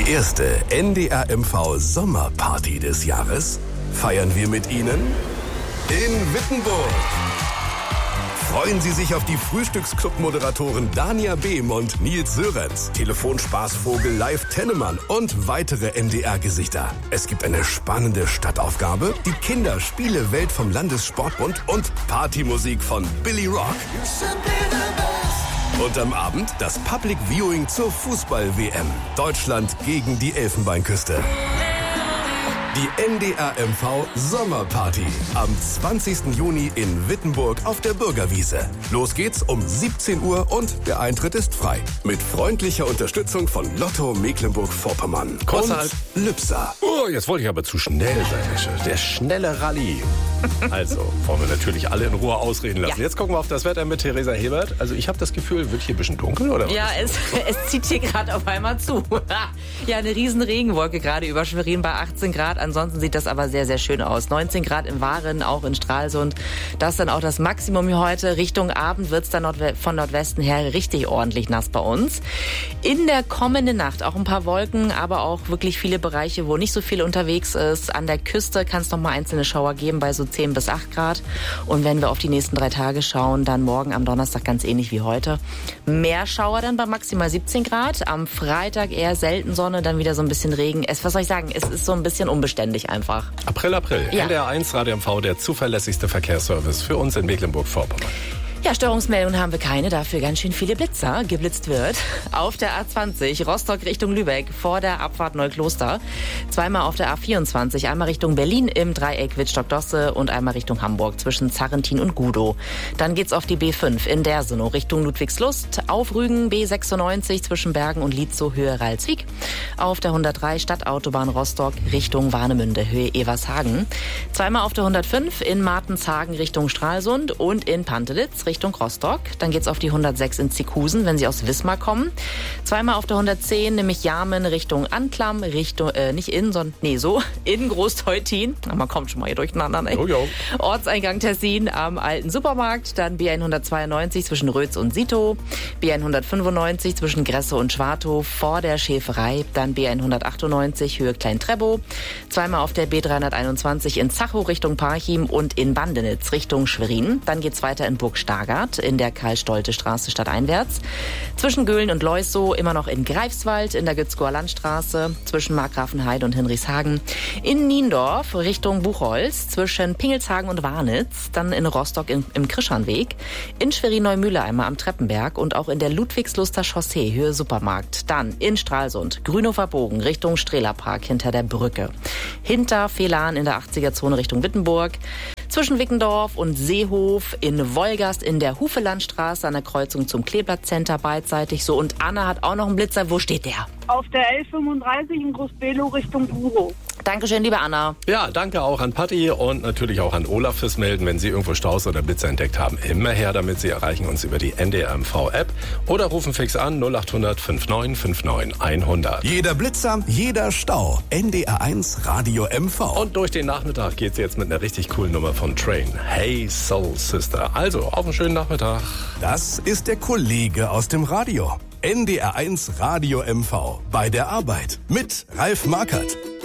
Die erste NDR-MV-Sommerparty des Jahres feiern wir mit Ihnen in Wittenburg. Freuen Sie sich auf die Frühstücksclub-Moderatoren Dania Behm und Nils Sörenz, Telefonspaßvogel Live Tennemann und weitere NDR-Gesichter. Es gibt eine spannende Stadtaufgabe, die Kinderspiele-Welt vom Landessportbund und Partymusik von Billy Rock. Und am Abend das Public Viewing zur Fußball-WM. Deutschland gegen die Elfenbeinküste. Die NDR-MV Sommerparty am 20. Juni in Wittenburg auf der Bürgerwiese. Los geht's um 17 Uhr und der Eintritt ist frei. Mit freundlicher Unterstützung von Lotto Mecklenburg-Vorpommern und Lübser. Oh, jetzt wollte ich aber zu schnell sein. Der schnelle Rallye. Also, wollen wir natürlich alle in Ruhe ausreden lassen. Ja. Jetzt gucken wir auf das Wetter mit Theresa Hebert. Also ich habe das Gefühl, wird hier ein bisschen dunkel, oder was? Ja, es zieht hier gerade auf einmal zu. Ja, eine riesen Regenwolke gerade über Schwerin bei 18 Grad. Ansonsten sieht das aber sehr, sehr schön aus. 19 Grad in Waren, auch in Stralsund. Das ist dann auch das Maximum hier heute. Richtung Abend wird es dann von Nordwesten her richtig ordentlich nass bei uns. In der kommenden Nacht auch ein paar Wolken, aber auch wirklich viele Bereiche, wo nicht so viel unterwegs ist. An der Küste kann es noch mal einzelne Schauer geben bei so 10 bis 8 Grad. Und wenn wir auf die nächsten 3 Tage schauen, dann morgen am Donnerstag ganz ähnlich wie heute. Mehr Schauer dann bei maximal 17 Grad. Am Freitag eher selten Sonne, dann wieder so ein bisschen Regen. Was soll ich sagen? Es ist so ein bisschen unbeständig einfach. April. Ja. NDR1 Radio MV, der zuverlässigste Verkehrsservice für uns in Mecklenburg-Vorpommern. Ja, Störungsmeldungen haben wir keine, dafür ganz schön viele Blitzer. Geblitzt wird auf der A20 Rostock Richtung Lübeck vor der Abfahrt Neukloster. Zweimal auf der A24, einmal Richtung Berlin im Dreieck Wittstock-Dosse und einmal Richtung Hamburg zwischen Zarrentin und Gudow. Dann geht's auf die B5 in Dersenow Richtung Ludwigslust, auf Rügen B96 zwischen Bergen und Lietzow Höhe Ralswiek. Auf der 103 Stadtautobahn Rostock Richtung Warnemünde Höhe Evershagen. Zweimal auf der 105 in Martenshagen Richtung Stralsund und in Pantelitz Richtung Rostock. Dann geht's auf die 106 in Zickhusen, wenn Sie aus Wismar kommen. Zweimal auf der 110, nämlich Jarmen Richtung Anklam, Richtung, in Großteutin. Man kommt schon mal hier durcheinander, ne? Jo. Ortseingang Tessin am alten Supermarkt. Dann B192 zwischen Rötz und Sito. B195 zwischen Gresse und Schwarthof vor der Schäferei. Dann B198 Höhe Klein-Trebow. Zweimal auf der B321 in Zachow Richtung Parchim und in Bandenitz Richtung Schwerin. Dann geht's weiter in Burg-Stargard in der Karl-Stolte-Straße stadteinwärts. Zwischen Göhlen und Leussow immer noch in Greifswald in der Gützkower Landstraße. Zwischen Markgrafenheide und Hinrichshagen. In Niendorf Richtung Buchholz. Zwischen Pingelshagen und Warnitz. Dann in Rostock im Krischanweg. In Schwerin-Neumühle einmal am Treppenberg. Und auch in der Ludwigsluster Chaussee Höhe Supermarkt. Dann in Stralsund Grünhofer Bogen Richtung Strehlerpark hinter der Brücke. Hinter Fehlan in der 80er-Zone Richtung Wittenburg. Zwischen Wickendorf und Seehof, in Wolgast in der Hufelandstraße an der Kreuzung zum Kleeblattcenter beidseitig. So, und Anna hat auch noch einen Blitzer. Wo steht der? Auf der L35 in Groß-Below Richtung Burow. Dankeschön, liebe Anna. Ja, danke auch an Patti und natürlich auch an Olaf fürs Melden, wenn Sie irgendwo Staus oder Blitzer entdeckt haben. Immer her damit, Sie erreichen uns über die NDR-MV-App oder rufen fix an 0800 59 59 100. Jeder Blitzer, jeder Stau. NDR1 Radio MV. Und durch den Nachmittag geht's jetzt mit einer richtig coolen Nummer von Train. Hey Soul Sister. Also, auf einen schönen Nachmittag. Das ist der Kollege aus dem Radio. NDR1 Radio MV. Bei der Arbeit mit Ralf Markert.